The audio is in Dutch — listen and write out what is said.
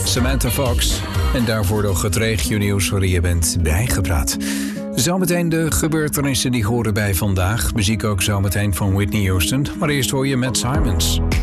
Samantha Fox. En daarvoor nog het regio-nieuws waar je bent bijgepraat. Zometeen de gebeurtenissen die horen bij vandaag. Muziek ook zometeen van Whitney Houston. Maar eerst hoor je Matt Simons.